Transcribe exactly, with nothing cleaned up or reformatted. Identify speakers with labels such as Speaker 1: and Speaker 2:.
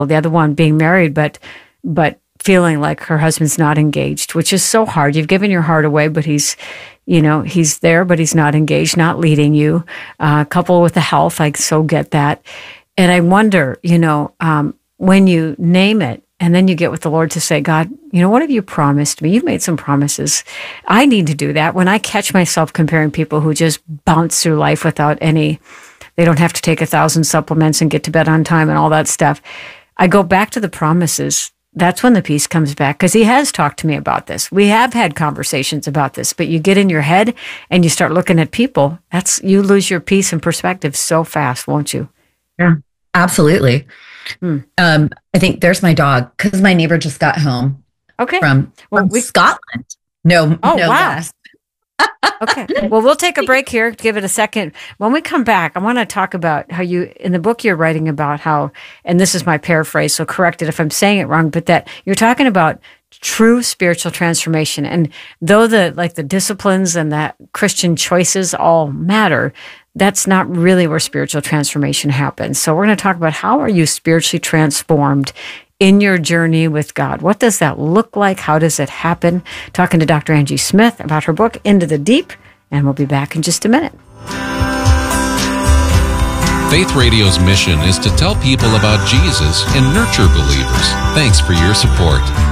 Speaker 1: the other one being married, but but feeling like her husband's not engaged, which is so hard. You've given your heart away, but he's, you know, he's there, but he's not engaged, not leading you. Uh, couple with the health, I so get that. And I wonder, you know, um, when you name it, and then you get with the Lord to say, God, you know, what have you promised me? You've made some promises. I need to do that. When I catch myself comparing people who just bounce through life without any, they don't have to take a thousand supplements and get to bed on time and all that stuff, I go back to the promises. That's when the peace comes back, because he has talked to me about this. We have had conversations about this, but you get in your head and you start looking at people. That's, you lose your peace and perspective so fast, won't you?
Speaker 2: Yeah, absolutely. Hmm. Um, I think there's my dog, because my neighbor just got home.
Speaker 1: Okay.
Speaker 2: From,
Speaker 1: well,
Speaker 2: from
Speaker 1: we,
Speaker 2: Scotland. No,
Speaker 1: oh,
Speaker 2: no
Speaker 1: wow.
Speaker 2: less.
Speaker 1: Okay. Well, we'll take a break here. Give it a second. When we come back, I want to talk about how you, in the book, you're writing about how, and this is my paraphrase, so correct it if I'm saying it wrong, but that you're talking about true spiritual transformation. And though the, like the disciplines and the Christian choices all matter, that's not really where spiritual transformation happens. So we're going to talk about how are you spiritually transformed in your journey with God? What does that look like? How does it happen? Talking to Doctor Angie Smith about her book, Into the Deep, and we'll be back in just a minute.
Speaker 3: Faith Radio's mission is to tell people about Jesus and nurture believers. Thanks for your support.